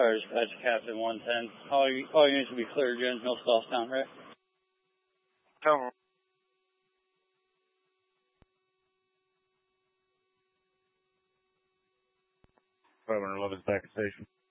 Fire Dispatch Captain 110. All units will be clear, Jones Mill, Stoffstown, right? Cover. 511 back at station.